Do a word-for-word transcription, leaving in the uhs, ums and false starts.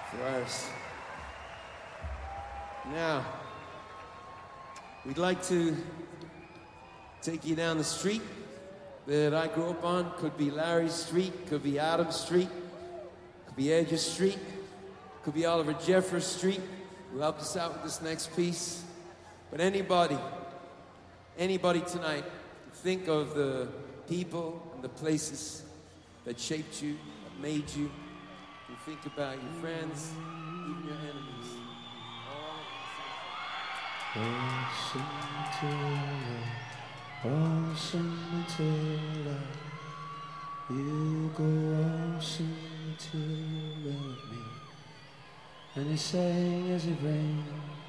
for ours. Now, we'd like to take you down the street that I grew up on. Could be Larry Street, could be Adam Street, could be Edgar Street, could be Oliver Jeffers Street, who helped us out with this next piece. But anybody, anybody tonight, think of the people and the places that shaped you, that made you, and think about your friends, even your enemies. Ocean Matilda, Ocean Matilda, you go Ocean Matilda with me. And they sang as it rained,